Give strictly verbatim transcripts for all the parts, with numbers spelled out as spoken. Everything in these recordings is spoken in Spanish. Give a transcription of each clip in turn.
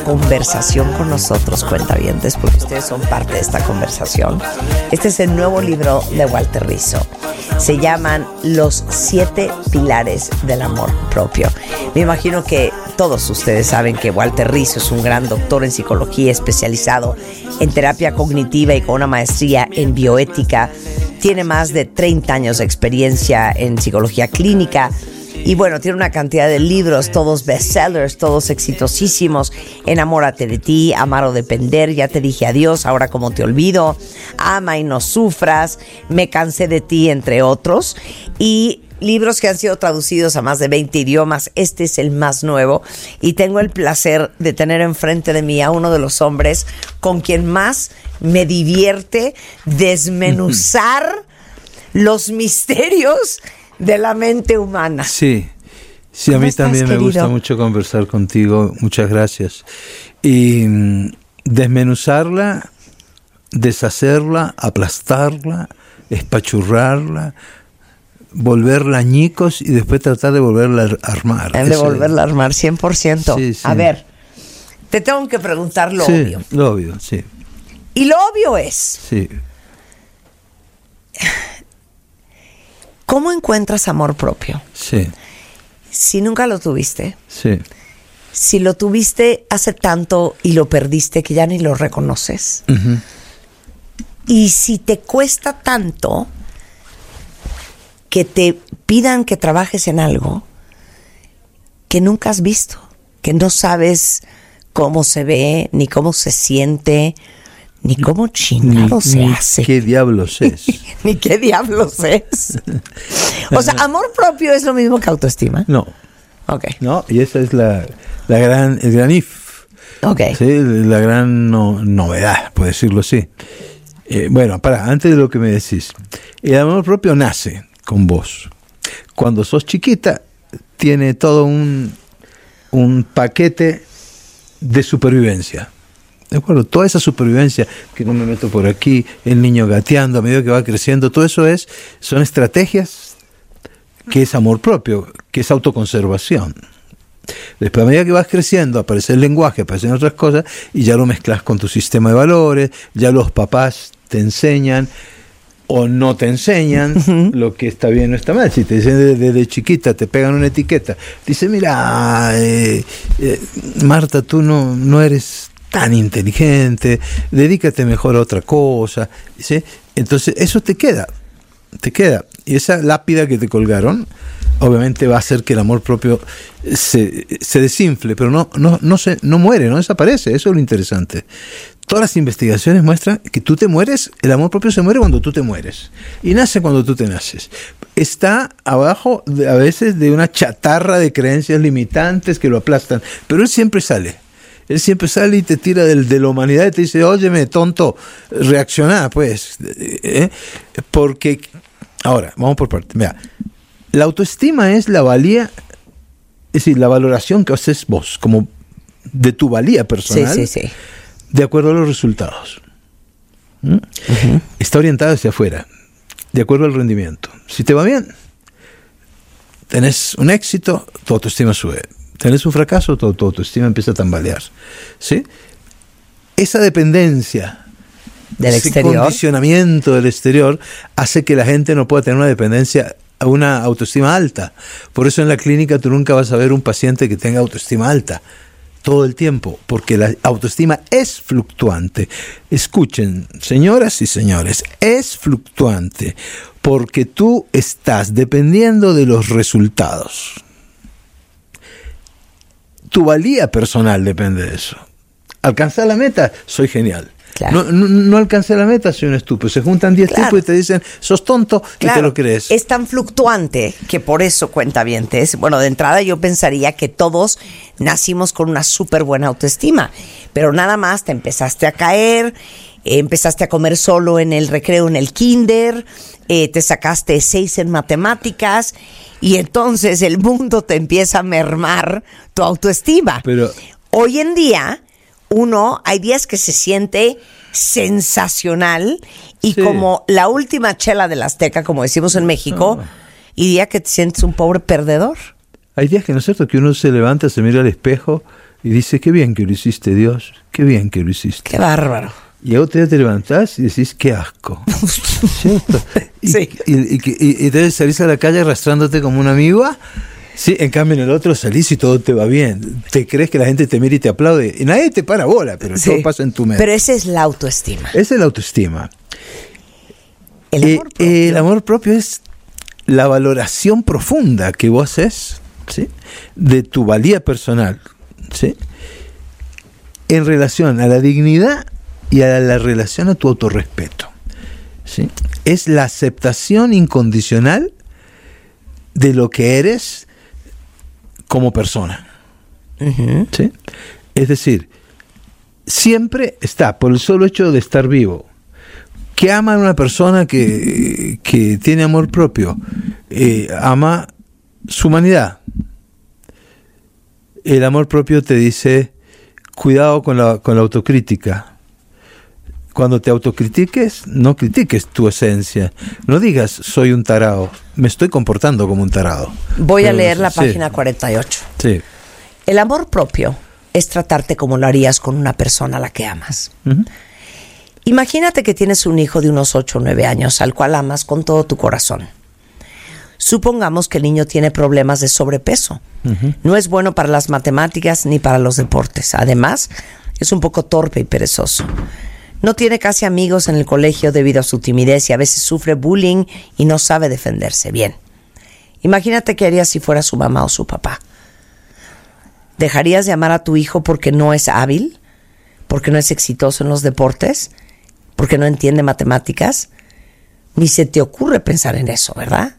Conversación con nosotros, cuentavientes, porque ustedes son parte de esta conversación. Este es el nuevo libro de Walter Rizzo. Se llaman Los siete pilares del amor propio. Me imagino que todos ustedes saben que Walter Rizzo es un gran doctor en psicología, especializado en terapia cognitiva y con una maestría en bioética. Tiene más de treinta años de experiencia en psicología clínica. Y bueno, tiene una cantidad de libros, todos bestsellers, todos exitosísimos. Enamórate de ti, Amar o Depender, Ya te dije adiós, Ahora como te olvido, Ama y no sufras, Me cansé de ti, entre otros. Y libros que han sido traducidos a más de veinte idiomas. Este es el más nuevo. Y tengo el placer de tener enfrente de mí a uno de los hombres con quien más me divierte desmenuzar los misterios de la mente humana. Sí, sí, a mí estás, también querido? Me gusta mucho conversar contigo, muchas gracias. Y mm, desmenuzarla, deshacerla, aplastarla, espachurrarla, volverla añicos y después tratar de volverla a armar. De volverla a armar, cien por ciento. Sí, sí. A ver, te tengo que preguntar lo sí, obvio. Lo obvio, sí. Y lo obvio es... Sí. ¿Cómo encuentras amor propio? Sí. Si nunca lo tuviste. Sí. Si lo tuviste hace tanto y lo perdiste que ya ni lo reconoces. Uh-huh. Y si te cuesta tanto que te pidan que trabajes en algo que nunca has visto, que no sabes cómo se ve, ni cómo se siente, ni cómo chingado ni, se ni hace. ¿Qué diablos es? Ni qué diablos es. O sea, ¿amor propio es lo mismo que autoestima? No. Ok. No, y esa es la, la gran, el gran if. Ok. ¿Sí? La gran no, novedad, por decirlo así. Eh, bueno, para, antes de lo que me decís, el amor propio nace con vos. Cuando sos chiquita, tiene todo un, un paquete de supervivencia. ¿De acuerdo? Toda esa supervivencia, que no me meto por aquí, el niño gateando a medida que va creciendo, todo eso es, son estrategias que es amor propio, que es autoconservación. Después, a medida que vas creciendo, aparece el lenguaje, aparecen otras cosas, y ya lo mezclas con tu sistema de valores, ya los papás te enseñan o no te enseñan uh-huh. lo que está bien o está mal. Si te dicen desde, desde chiquita, te pegan una etiqueta, dice, mira, eh, eh, Marta, tú no, no eres tan inteligente, dedícate mejor a otra cosa, ¿sí? Entonces eso te queda, te queda, y esa lápida que te colgaron, obviamente va a hacer que el amor propio se, se desinfle, pero no, no, no, se, no muere, no desaparece, eso es lo interesante. Todas las investigaciones muestran que tú te mueres, el amor propio se muere cuando tú te mueres, y nace cuando tú te naces. Está abajo de, a veces de una chatarra de creencias limitantes que lo aplastan, pero él siempre sale. Él siempre sale y te tira del, de la humanidad y te dice, óyeme, tonto, reacciona, pues. ¿Eh? Porque, ahora, vamos por partes. Mira, la autoestima es la valía, es decir, la valoración que haces vos, como de tu valía personal, sí, sí, sí. de acuerdo a los resultados. ¿Mm? Uh-huh. Está orientada hacia afuera, de acuerdo al rendimiento. Si te va bien, tenés un éxito, tu autoestima sube. Tenés un fracaso, tu, tu autoestima empieza a tambalear, ¿sí? Esa dependencia del ese exterior, condicionamiento del exterior hace que la gente no pueda tener una dependencia, una autoestima alta. Por eso en la clínica tú nunca vas a ver un paciente que tenga autoestima alta todo el tiempo, porque la autoestima es fluctuante. Escuchen, señoras y señores, es fluctuante porque tú estás dependiendo de los resultados. Tu valía personal depende de eso. Alcanzar la meta, soy genial. Claro. No, no, no alcancé la meta, soy un estúpido. Se juntan diez claro. tipos y te dicen, sos tonto, claro. y te lo crees. Es tan fluctuante que por eso, cuentavientes, bueno, de entrada yo pensaría que todos nacimos con una súper buena autoestima, pero nada más te empezaste a caer, eh, empezaste a comer solo en el recreo, en el kinder, eh, te sacaste seis en matemáticas, y entonces el mundo te empieza a mermar tu autoestima. Pero hoy en día, uno, hay días que se siente sensacional y sí. como la última chela del Azteca, como decimos en México, oh. y día que te sientes un pobre perdedor. Hay días que no es cierto, que uno se levanta, se mira al espejo y dice, qué bien que lo hiciste, Dios, qué bien que lo hiciste. Qué bárbaro. Y otro día te levantás y decís, qué asco. ¿Cierto? Y, Sí. y, y, y, y entonces salís a la calle arrastrándote como una amiga. Sí, en cambio en el otro salís y todo te va bien. Te crees que la gente te mira y te aplaude. Y nadie te para bola, pero Sí. todo pasa en tu mente. Pero esa es la autoestima. Esa es la autoestima. El Eh, amor propio. eh, el amor propio es la valoración profunda que vos haces, ¿sí?, de tu valía personal, ¿sí?, en relación a la dignidad y a la relación a tu autorrespeto, ¿sí? Es la aceptación incondicional de lo que eres como persona, Uh-huh. ¿sí? Es decir, siempre está, por el solo hecho de estar vivo, que ama a una persona que, que tiene amor propio, eh, ama su humanidad. El amor propio te dice, cuidado con la, con la autocrítica. Cuando te autocritiques, no critiques tu esencia. No digas, soy un tarado. Me estoy comportando como un tarado. Voy a Pero, leer la sí, página cuarenta y ocho. Sí. El amor propio es tratarte como lo harías con una persona a la que amas. Uh-huh. Imagínate que tienes un hijo de unos ocho o nueve años al cual amas con todo tu corazón. Supongamos que el niño tiene problemas de sobrepeso. Uh-huh. No es bueno para las matemáticas ni para los deportes. Además, es un poco torpe y perezoso. No tiene casi amigos en el colegio debido a su timidez y a veces sufre bullying y no sabe defenderse bien. Imagínate qué harías si fuera su mamá o su papá. ¿Dejarías de amar a tu hijo porque no es hábil? ¿Porque no es exitoso en los deportes? ¿Porque no entiende matemáticas? Ni se te ocurre pensar en eso, ¿verdad?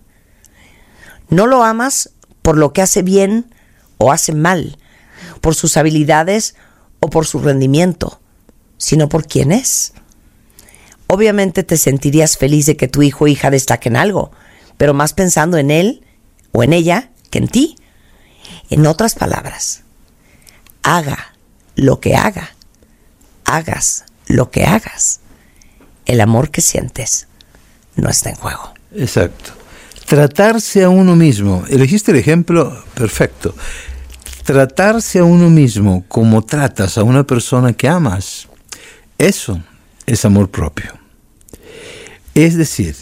No lo amas por lo que hace bien o hace mal, por sus habilidades o por su rendimiento, sino por quién es. Obviamente te sentirías feliz de que tu hijo o hija destaque en algo, pero más pensando en él o en ella que en ti. En otras palabras, haga lo que haga, hagas lo que hagas, el amor que sientes no está en juego. Exacto. Tratarse a uno mismo. Elegiste el ejemplo perfecto. Tratarse a uno mismo como tratas a una persona que amas, eso es amor propio. Es decir,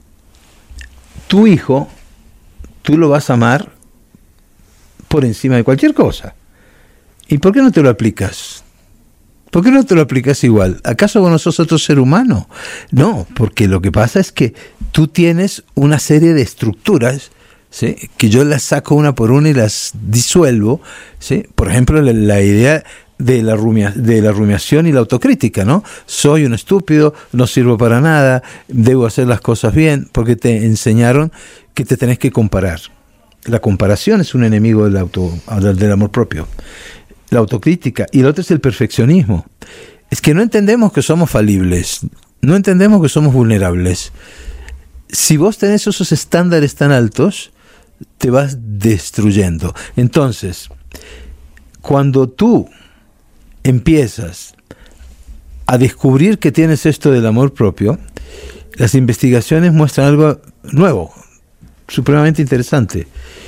tu hijo, tú lo vas a amar por encima de cualquier cosa. ¿Y por qué no te lo aplicas? ¿Por qué no te lo aplicas igual? ¿Acaso vos no sos otro ser humano? No, porque lo que pasa es que tú tienes una serie de estructuras, ¿sí?, que yo las saco una por una y las disuelvo, ¿sí? Por ejemplo, la, la idea de la, rumia, de la rumiación y la autocrítica, ¿no? Soy un estúpido, no sirvo para nada, debo hacer las cosas bien, porque te enseñaron que te tenés que comparar. La comparación es un enemigo del, auto, del amor propio. La autocrítica. Y el otro es el perfeccionismo. Es que no entendemos que somos falibles, no entendemos que somos vulnerables. Si vos tenés esos estándares tan altos, te vas destruyendo. Entonces, cuando tú empiezas a descubrir que tienes esto del amor propio, las investigaciones muestran algo nuevo, supremamente interesante.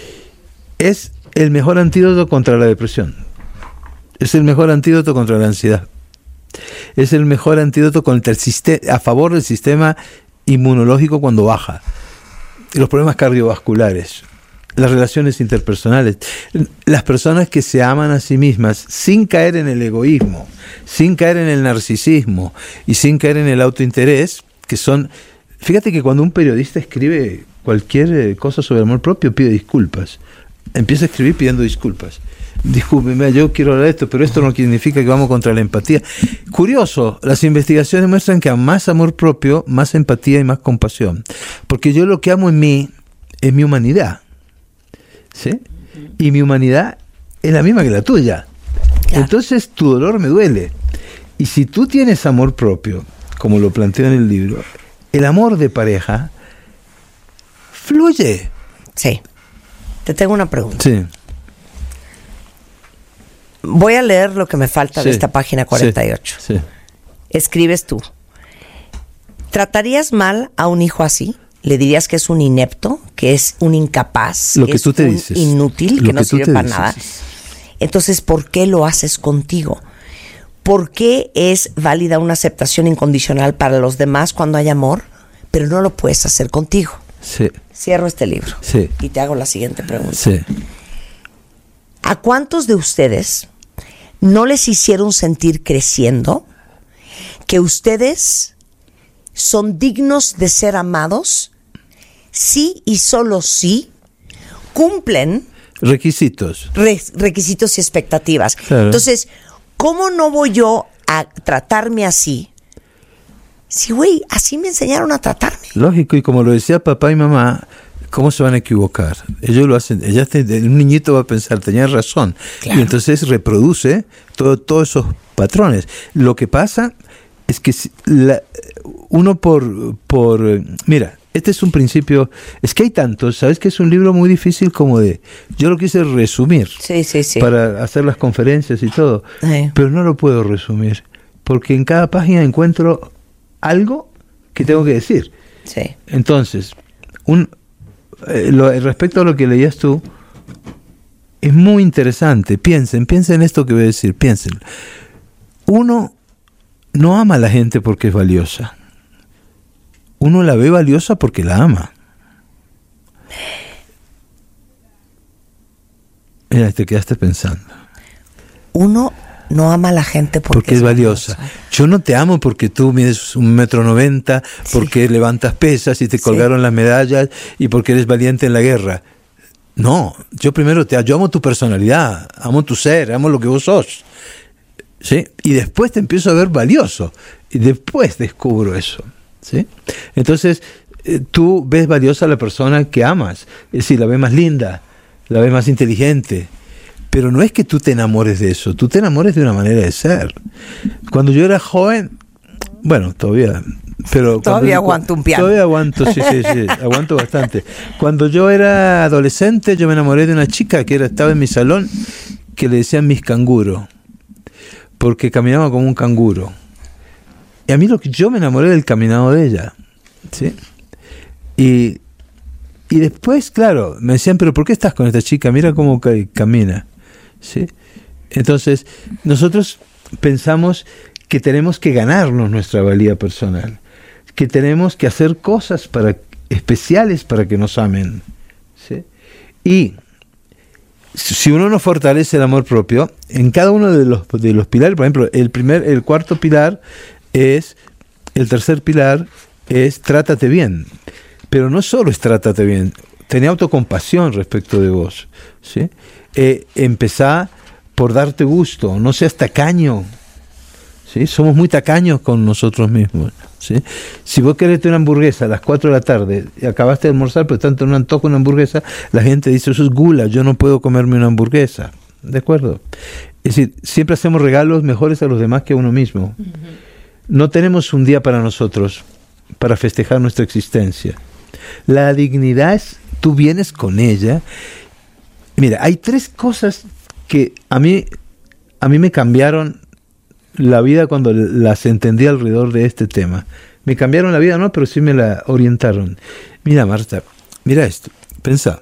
Es el mejor antídoto contra la depresión. Es el mejor antídoto contra la ansiedad. Es el mejor antídoto contra el sistema, a favor del sistema inmunológico cuando baja. Los problemas cardiovasculares, las relaciones interpersonales, las personas que se aman a sí mismas sin caer en el egoísmo, sin caer en el narcisismo y sin caer en el autointerés, que son... Fíjate que cuando un periodista escribe cualquier cosa sobre el amor propio, pide disculpas. Empieza a escribir pidiendo disculpas. Discúlpeme, yo quiero hablar de esto, pero esto no significa que vamos contra la empatía. Curioso, las investigaciones muestran que a más amor propio, más empatía y más compasión. Porque yo lo que amo en mí es mi humanidad, ¿sí? Y mi humanidad es la misma que la tuya. Claro. Entonces tu dolor me duele. Y si tú tienes amor propio, como lo planteo en el libro, el amor de pareja fluye. Sí. Te tengo una pregunta. Sí. Voy a leer lo que me falta sí, de esta página cuarenta y ocho. Sí, sí. Escribes tú. ¿Tratarías mal a un hijo así? ¿Le dirías que es un inepto, que es un incapaz, lo que, que es tú te un dices. inútil, lo que no que sirve para dices. nada? entonces ¿por qué lo haces contigo? ¿Por qué es válida una aceptación incondicional para los demás cuando hay amor, pero no lo puedes hacer contigo? Sí. Cierro este libro. Sí. Y te hago la siguiente pregunta. Sí. ¿A cuántos de ustedes no les hicieron sentir creciendo que ustedes son dignos de ser amados sí y solo sí cumplen requisitos re- requisitos y expectativas? Claro. Entonces, ¿cómo no voy yo a tratarme así? Sí, güey, así me enseñaron a tratarme. Lógico, y como lo decía papá y mamá, ¿cómo se van a equivocar? Ellos lo hacen, ella te, un niñito va a pensar, tenía razón, Claro. y entonces reproduce todo, todos esos patrones. Lo que pasa es que si la, uno por, por, mira, este es un principio, es que hay tantos, sabes que es un libro muy difícil como de, yo lo quise resumir Sí, sí, sí. para hacer las conferencias y todo, Sí. pero no lo puedo resumir, porque en cada página encuentro algo que tengo que decir. Sí. Entonces, un, eh, lo, respecto a lo que leías tú, es muy interesante. Piensen, piensen esto que voy a decir, piensen. Uno no ama a la gente porque es valiosa. Uno la ve valiosa porque la ama. Mira, te quedaste pensando. Uno no ama a la gente porque, Porque es valiosa. Yo no te amo porque tú mides un metro noventa, porque Sí. levantas pesas y te Sí. colgaron las medallas y porque eres valiente en la guerra. No, yo primero te yo amo tu personalidad, amo tu ser, amo lo que vos sos. ¿Sí? Y después te empiezo a ver valioso. Y después descubro eso. ¿Sí? Entonces, eh, tú ves valiosa a la persona que amas. Es decir, la ves más linda, la ves más inteligente. Pero no es que tú te enamores de eso, tú te enamores de una manera de ser. Cuando yo era joven, bueno, todavía, pero Todavía cuando, aguanto un piano. Todavía aguanto, sí, sí, sí, aguanto bastante. Cuando yo era adolescente, yo me enamoré de una chica que era, estaba en mi salón, que le decían Miss Canguro, porque caminaba como un canguro. Y a mí lo que yo me enamoré del caminado de ella, ¿sí? Y, y después, claro, me decían, pero ¿por qué estás con esta chica? Mira cómo ca- camina. ¿Sí? Entonces, nosotros pensamos que tenemos que ganarnos nuestra valía personal, que tenemos que hacer cosas para, especiales para que nos amen. ¿Sí? Y si uno no fortalece el amor propio, en cada uno de los, de los pilares, por ejemplo, el primer, el cuarto pilar es, el tercer pilar es trátate bien. Pero no solo es trátate bien, tené autocompasión respecto de vos, ¿sí? Eh, empezá por darte gusto, no seas tacaño, ¿sí? Somos muy tacaños con nosotros mismos, ¿sí? Si vos querés una hamburguesa a las cuatro de la tarde y acabaste de almorzar, pero tanto un antojo una hamburguesa, la gente dice, eso es gula, yo no puedo comerme una hamburguesa, ¿de acuerdo? Es decir, siempre hacemos regalos mejores a los demás que a uno mismo. Uh-huh. No tenemos un día para nosotros, para festejar nuestra existencia. La dignidad es, tú vienes con ella. Mira, hay tres cosas que a mí, a mí me cambiaron la vida cuando las entendí alrededor de este tema. Me cambiaron la vida, no, pero sí me la orientaron. Mira, Marta, mira esto, pensá.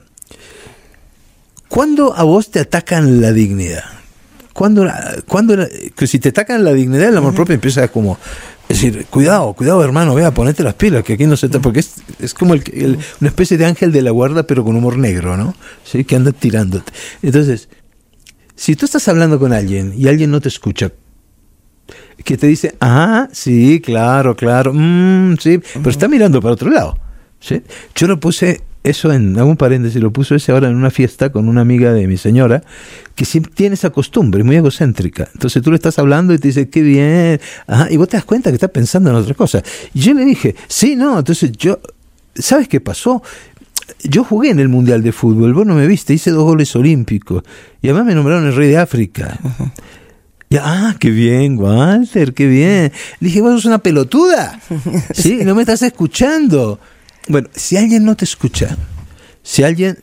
¿Cuándo a vos te atacan la dignidad? ¿Cuándo, cuándo que si te atacan la dignidad, el amor propio empieza como... Es decir, cuidado, cuidado hermano, vea, ponete las pilas, que aquí no se está, porque es, es como el, el, una especie de ángel de la guarda, pero con humor negro, ¿no? ¿Sí? Que anda tirándote. Entonces, si tú estás hablando con alguien y alguien no te escucha, que te dice, ah, sí, claro, claro, mm, sí, pero está mirando para otro lado, ¿sí? Yo lo puse eso en, hago un paréntesis, lo puso ese ahora en una fiesta con una amiga de mi señora, que siempre tiene esa costumbre, muy egocéntrica. Entonces tú le estás hablando y te dice, qué bien, ajá, y vos te das cuenta que está pensando en otra cosa. Y yo le dije, sí, no, entonces yo, ¿sabes qué pasó? Yo jugué en el Mundial de Fútbol, vos no me viste, hice dos goles olímpicos, y además me nombraron el rey de África. Uh-huh. Y, ah, qué bien, Walter, qué bien. Le dije, vos sos una pelotuda, ¿sí? No me estás escuchando. Bueno, si alguien no te escucha, si alguien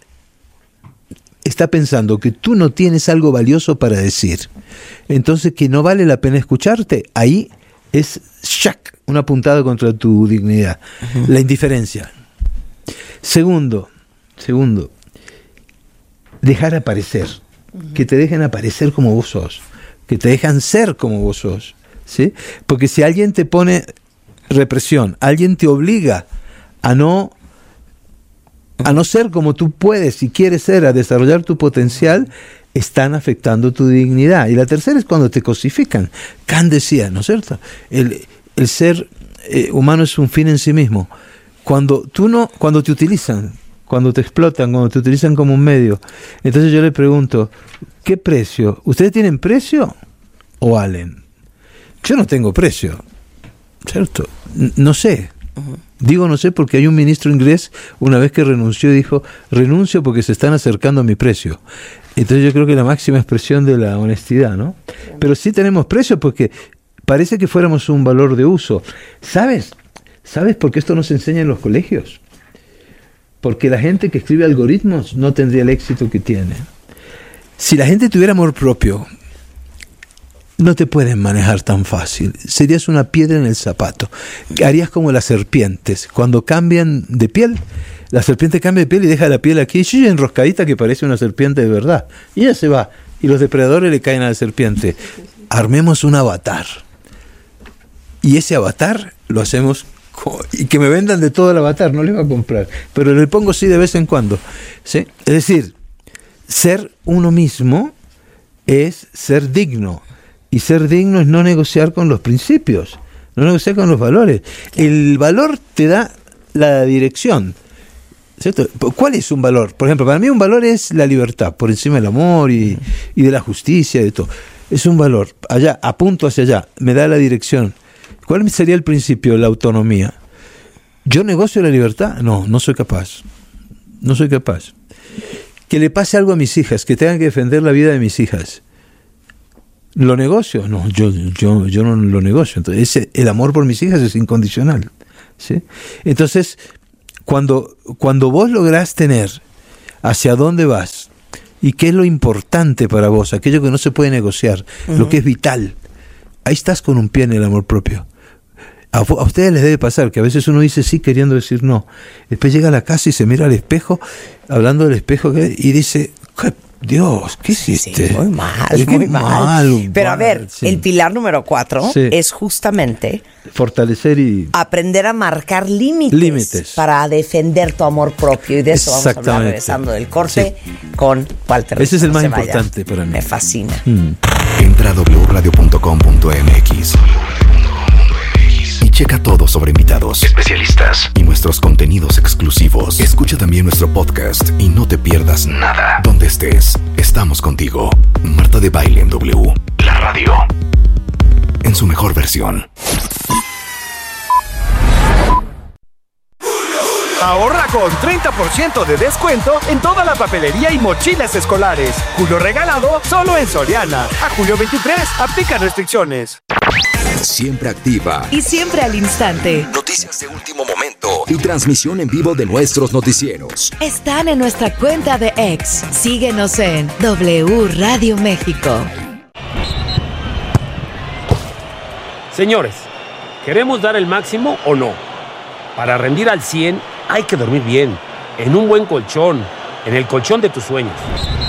está pensando que tú no tienes algo valioso para decir, entonces que no vale la pena escucharte, ahí es ¡shack! Una puntada contra tu dignidad. Uh-huh. La indiferencia. Segundo, segundo, dejar aparecer. que te dejen aparecer como vos sos, que te dejan ser como vos sos, ¿sí? Porque si alguien te pone represión, alguien te obliga a no, a no ser como tú puedes y quieres ser, a desarrollar tu potencial, están afectando tu dignidad. Y la tercera es cuando te cosifican. Kant decía, ¿no es cierto? El, el ser eh, humano es un fin en sí mismo. Cuando tú no, cuando te utilizan, cuando te explotan, cuando te utilizan como un medio, entonces yo le pregunto, ¿qué precio? ¿Ustedes tienen precio o valen? Yo no tengo precio, ¿cierto? N- no sé. Uh-huh. Digo no sé porque hay un ministro inglés una vez que renunció dijo, renuncio porque se están acercando a mi precio. Entonces yo creo que la máxima expresión de la honestidad, ¿no? Sí. Pero sí tenemos precio porque parece que fuéramos un valor de uso. ¿Sabes? ¿Sabes por qué esto no se enseña en los colegios? Porque la gente que escribe algoritmos no tendría el éxito que tiene. Si la gente tuviera amor propio, no te pueden manejar tan fácil. Serías una piedra en el zapato. Harías como las serpientes. Cuando cambian de piel, la serpiente cambia de piel y deja la piel aquí, enroscadita que parece una serpiente de verdad. Y ella se va. Y los depredadores le caen a la serpiente. Armemos un avatar. Y ese avatar lo hacemos... Y que me vendan de todo el avatar, no les va a comprar. Pero le pongo sí de vez en cuando. ¿Sí? Es decir, ser uno mismo es ser digno. Y ser digno es no negociar con los principios, no negociar con los valores. El valor te da la dirección, ¿cierto? ¿Cuál es un valor? Por ejemplo, para mí un valor es la libertad, por encima del amor y, y de la justicia y de todo. Es un valor. Allá, apunto hacia allá, me da la dirección. ¿Cuál sería el principio? La autonomía. ¿Yo negocio la libertad? No, no soy capaz. No soy capaz. Que le pase algo a mis hijas, que tengan que defender la vida de mis hijas. ¿Lo negocio? No, yo, yo, yo no lo negocio. Entonces, ese, el amor por mis hijas es incondicional, ¿sí? Entonces, cuando, cuando vos lográs tener hacia dónde vas y qué es lo importante para vos, aquello que no se puede negociar, uh-huh. lo que es vital, ahí estás con un pie en el amor propio. A, a ustedes les debe pasar que a veces uno dice sí queriendo decir no. Después llega a la casa y se mira al espejo, hablando del espejo, y dice, Dios, ¿qué hiciste? Sí, muy mal, muy mal. mal Pero mal, a ver, sí. el pilar número cuatro sí. es justamente... fortalecer y... aprender a marcar límites, límites para defender tu amor propio. Y de eso vamos a hablar regresando del corte sí. con Walter. Ese es el más importante para mí. Me fascina. Mm. Entra a doble u radio punto com punto m x y checa todo sobre invitados, especialistas y nuestros contenidos exclusivos. Escucha también nuestro podcast y no te pierdas nada. Donde estés, estamos contigo. Marta de Baile en W, la radio, en su mejor versión. Ahorra con treinta por ciento de descuento en toda la papelería y mochilas escolares. Julio regalado solo en Soriana. A julio veintitrés, aplica restricciones. Siempre activa y siempre al instante. Noticias de último momento y transmisión en vivo de nuestros noticieros. Están en nuestra cuenta de X. Síguenos en W Radio México. Señores, ¿queremos dar el máximo o no? Para rendir al cien hay que dormir bien, en un buen colchón, en el colchón de tus sueños.